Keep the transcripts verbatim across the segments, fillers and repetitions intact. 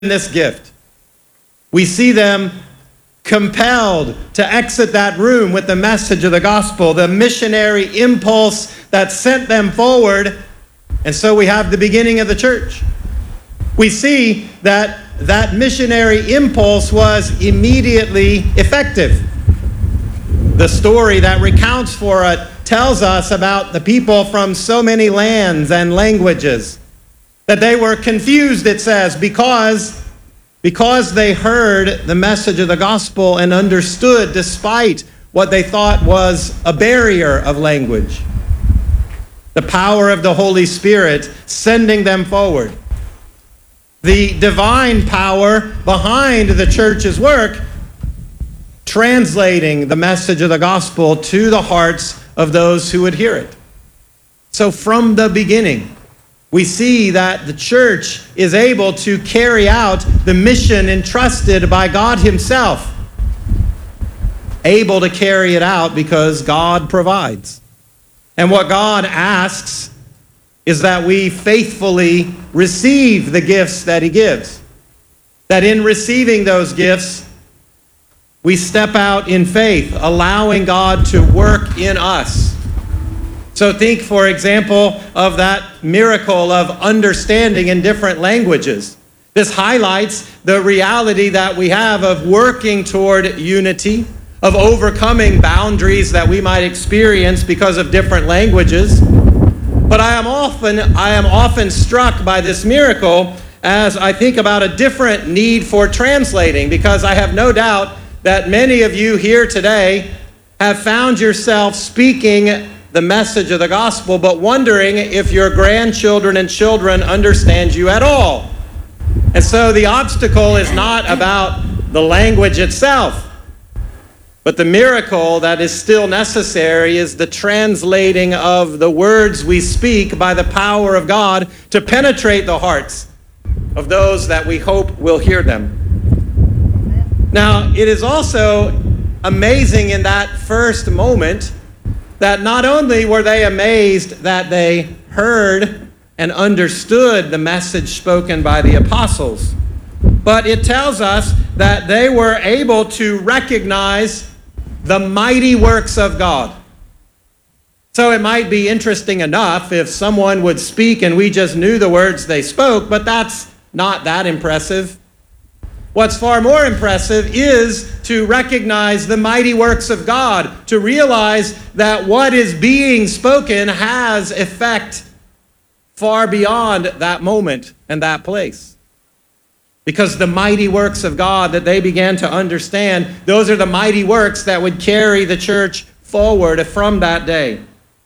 this gift. We see them compelled to exit that room with the message of the gospel, the missionary impulse that sent them forward. And so we have the beginning of the church. We see that that missionary impulse was immediately effective. The story that recounts for it tells us about the people from so many lands and languages that they were confused, it says, because, because they heard the message of the gospel and understood despite what they thought was a barrier of language. The power of the Holy Spirit sending them forward. The divine power behind the church's work, translating the message of the gospel to the hearts of those who would hear it. So from the beginning, we see that the church is able to carry out the mission entrusted by God Himself. Able to carry it out because God provides. And what God asks is that we faithfully receive the gifts that He gives. That in receiving those gifts, we step out in faith, allowing God to work in us. So think, for example, of that miracle of understanding in different languages. This highlights the reality that we have of working toward unity, of overcoming boundaries that we might experience because of different languages. But I am often, I am often struck by this miracle as I think about a different need for translating, because I have no doubt that many of you here today have found yourself speaking the message of the gospel, but wondering if your grandchildren and children understand you at all. And so the obstacle is not about the language itself, but the miracle that is still necessary is the translating of the words we speak by the power of God to penetrate the hearts of those that we hope will hear them. Now, it is also amazing in that first moment that not only were they amazed that they heard and understood the message spoken by the apostles, but it tells us that they were able to recognize the mighty works of God. So it might be interesting enough if someone would speak and we just knew the words they spoke, but that's not that impressive. What's far more impressive is to recognize the mighty works of God, to realize that what is being spoken has effect far beyond that moment and that place. Because the mighty works of God that they began to understand, those are the mighty works that would carry the church forward from that day.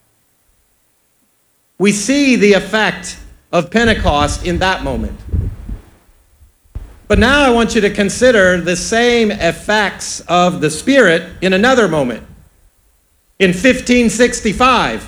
We see the effect of Pentecost in that moment. But now I want you to consider the same effects of the Spirit in another moment. In fifteen sixty-five,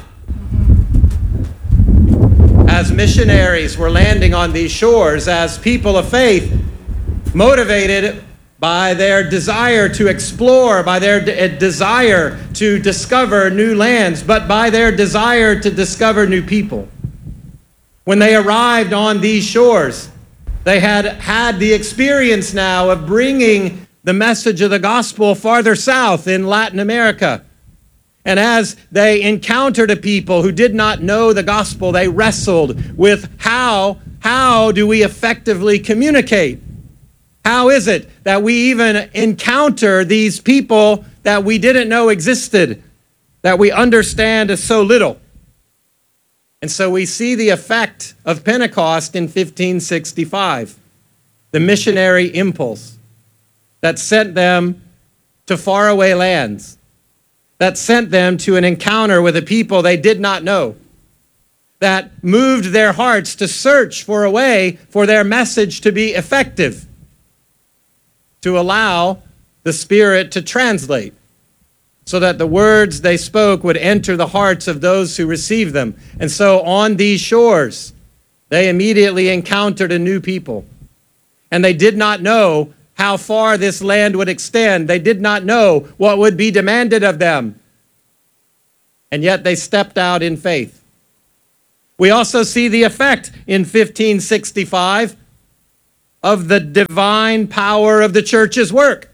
as missionaries were landing on these shores, as people of faith, motivated by their desire to explore, by their de- desire to discover new lands, but by their desire to discover new people. When they arrived on these shores, they had had the experience now of bringing the message of the gospel farther south in Latin America. And as they encountered a people who did not know the gospel, they wrestled with how, how do we effectively communicate? How is it that we even encounter these people that we didn't know existed, that we understand as so little? And so we see the effect of Pentecost in fifteen sixty-five, the missionary impulse that sent them to faraway lands, that sent them to an encounter with a people they did not know, that moved their hearts to search for a way for their message to be effective, to allow the Spirit to translate, so that the words they spoke would enter the hearts of those who received them. And so on these shores, they immediately encountered a new people. And they did not know how far this land would extend. They did not know what would be demanded of them. And yet they stepped out in faith. We also see the effect in fifteen sixty-five of the divine power of the church's work.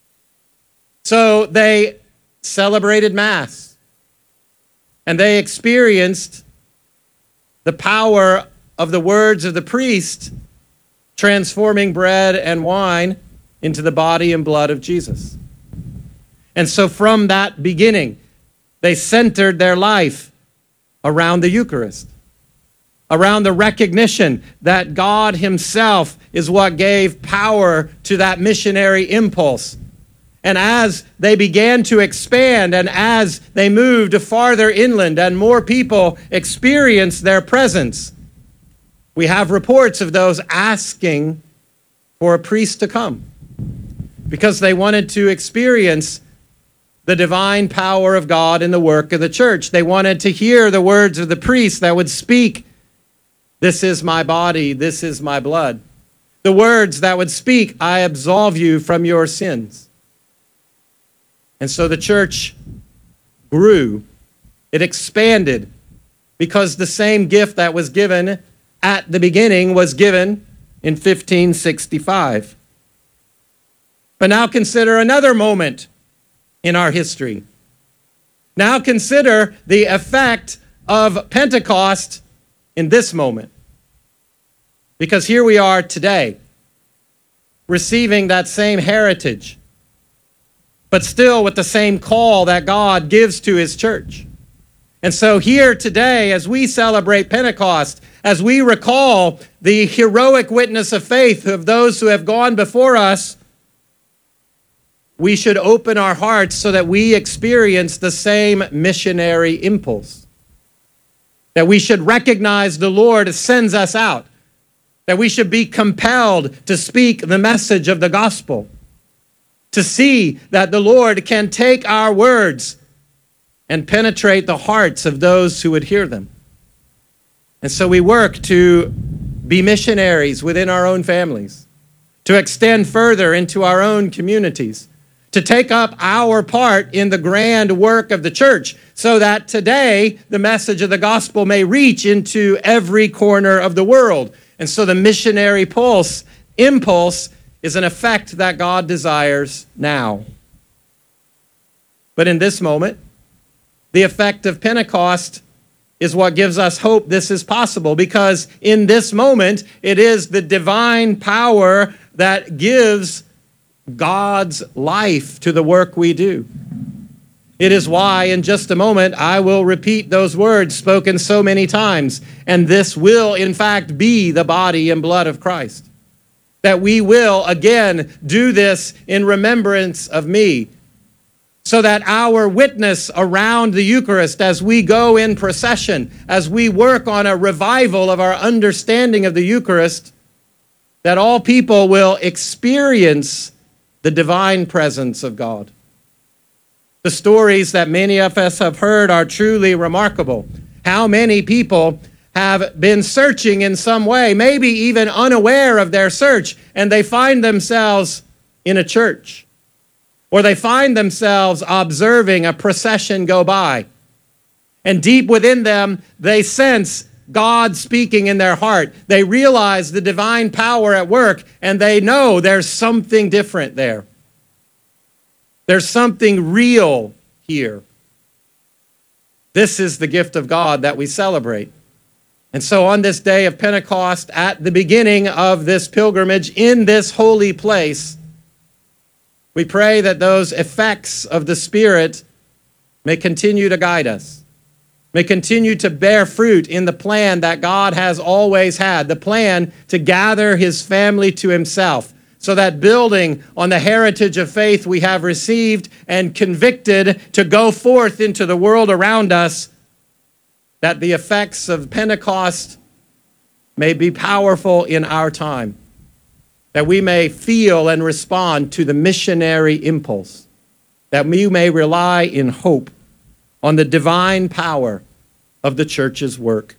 So they celebrated Mass, and they experienced the power of the words of the priest transforming bread and wine into the body and blood of Jesus. And so from that beginning, they centered their life around the Eucharist, around the recognition that God himself is what gave power to that missionary impulse. And as they began to expand and as they moved farther inland and more people experienced their presence, we have reports of those asking for a priest to come because they wanted to experience the divine power of God in the work of the church. They wanted to hear the words of the priest that would speak, "This is my body, this is my blood." The words that would speak, "I absolve you from your sins." And so the church grew. It expanded because the same gift that was given at the beginning was given in fifteen sixty-five. But now consider another moment in our history. Now consider the effect of Pentecost in this moment. Because here we are today, receiving that same heritage, but still with the same call that God gives to his church. And so here today, as we celebrate Pentecost, as we recall the heroic witness of faith of those who have gone before us, we should open our hearts so that we experience the same missionary impulse. That we should recognize the Lord sends us out. That we should be compelled to speak the message of the gospel. To see that the Lord can take our words and penetrate the hearts of those who would hear them. And so we work to be missionaries within our own families, to extend further into our own communities, to take up our part in the grand work of the church so that today the message of the gospel may reach into every corner of the world. And so the missionary pulse, impulse is an effect that God desires now. But in this moment, the effect of Pentecost is what gives us hope this is possible, because in this moment, it is the divine power that gives God's life to the work we do. It is why, in just a moment, I will repeat those words spoken so many times, and this will, in fact, be the body and blood of Christ. That we will, again, do this in remembrance of me, so that our witness around the Eucharist as we go in procession, as we work on a revival of our understanding of the Eucharist, that all people will experience the divine presence of God. The stories that many of us have heard are truly remarkable. How many people have been searching in some way, maybe even unaware of their search, and they find themselves in a church. Or they find themselves observing a procession go by. And deep within them, they sense God speaking in their heart. They realize the divine power at work, and they know there's something different there. There's something real here. This is the gift of God that we celebrate. And so on this day of Pentecost, at the beginning of this pilgrimage in this holy place, we pray that those effects of the Spirit may continue to guide us, may continue to bear fruit in the plan that God has always had, the plan to gather his family to himself, so that building on the heritage of faith we have received and convicted to go forth into the world around us, that the effects of Pentecost may be powerful in our time. That we may feel and respond to the missionary impulse, that we may rely in hope on the divine power of the church's work.